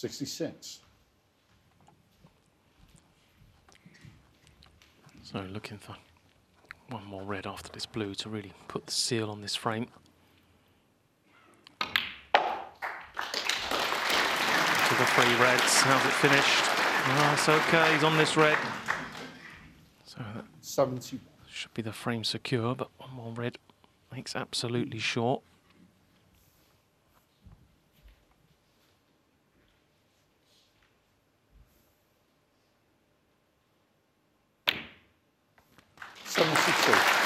66. So looking for one more red after this blue to really put the seal on this frame. To the 3 reds. How's it finished? Oh, it's okay. He's on this red. So that 70. should be the frame secure, but one more red makes absolutely short. $72.